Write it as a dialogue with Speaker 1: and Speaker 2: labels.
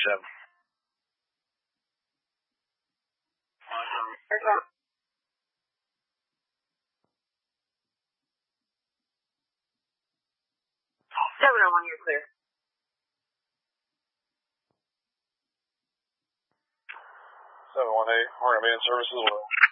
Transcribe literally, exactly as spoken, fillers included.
Speaker 1: seven.
Speaker 2: seven oh one, you're clear.
Speaker 1: seven one eight, we're going to be in service as well.